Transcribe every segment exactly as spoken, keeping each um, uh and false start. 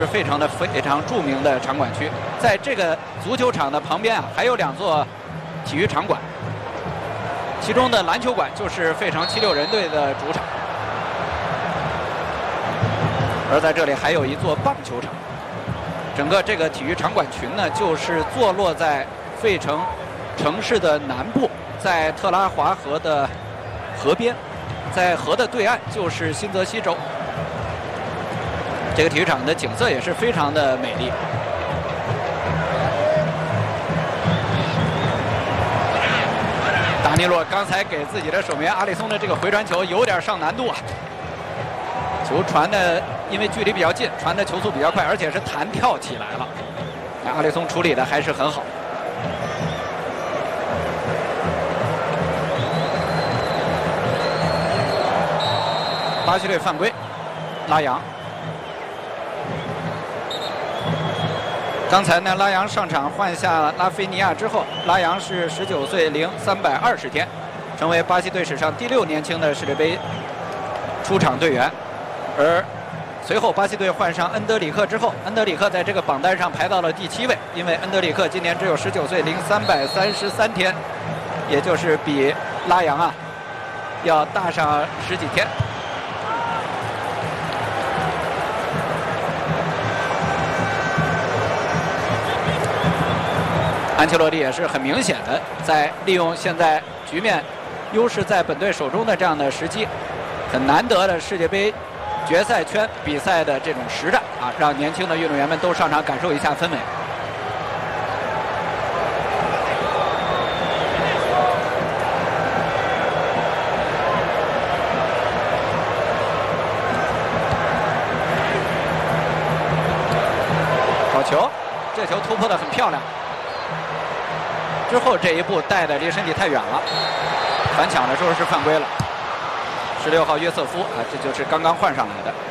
是费城的非常著名的场馆区。在这个足球场的旁边啊，还有两座体育场馆，其中的篮球馆就是费城七六人队的主场，而在这里还有一座棒球场。整个这个体育场馆群呢，就是坐落在费城城市的南部，在特拉华河的河边，在河的对岸就是新泽西州。这个体育场的景色也是非常的美丽。达尼洛刚才给自己的守门员阿里松的这个回传球有点上难度啊，球传的因为距离比较近，传的球速比较快，而且是弹跳起来了。阿里松处理的还是很好。巴西队犯规，拉扬。刚才呢，拉扬上场换下拉菲尼亚之后，拉扬是十九岁零三百二十天，成为巴西队史上第六年轻的世界杯出场队员。而随后巴西队换上恩德里克之后，恩德里克在这个榜单上排到了第七位，因为恩德里克今年只有十九岁零三百三十三天，也就是比拉扬啊要大上十几天。安切洛蒂也是很明显的在利用现在局面优势在本队手中的这样的时机，很难得的世界杯决赛圈比赛的这种实战啊，让年轻的运动员们都上场感受一下氛围。好球，这球突破得很漂亮。之后这一步带的离身体太远了，反抢的时候是犯规了。十六号约瑟夫啊，这就是刚刚换上来的。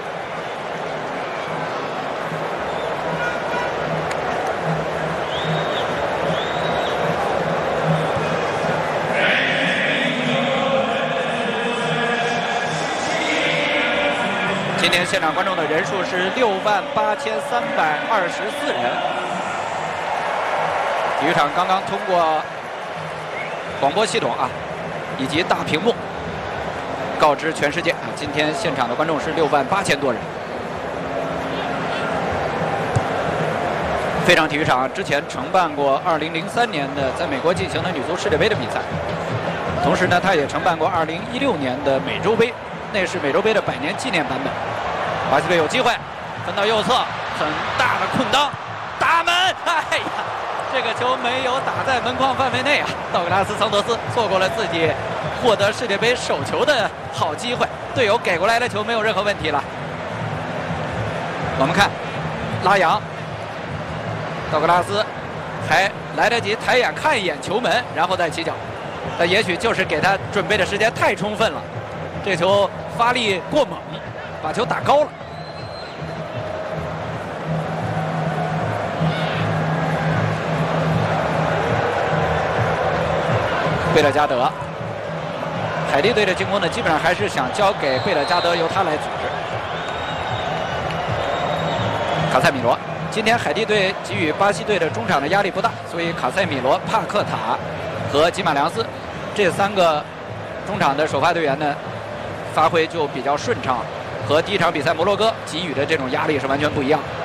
今天现场观众的人数是六万八千三百二十四人。体育场刚刚通过广播系统啊，以及大屏幕告知全世界啊，今天现场的观众是六万八千多人。费城体育场之前承办过二零零三年的在美国进行的女足世界杯的比赛，同时呢，他也承办过二零一六年的美洲杯，那是美洲杯的百年纪念版本。巴西队有机会分到右侧，很大的空当，打门，哎呀！这个球没有打在门框范围内啊！道格拉斯·桑德斯错过了自己获得世界杯首球的好机会，队友给过来的球没有任何问题了。我们看拉扬，道格拉斯还来得及抬眼看一眼球门，然后再起脚，但也许就是给他准备的时间太充分了，这球发力过猛，把球打高了。贝勒加德，海地队的进攻呢，基本上还是想交给贝勒加德，由他来组织。卡塞米罗，今天海地队给予巴西队的中场的压力不大，所以卡塞米罗、帕克塔和吉马良斯这三个中场的首发队员呢，发挥就比较顺畅，和第一场比赛摩洛哥给予的这种压力是完全不一样的。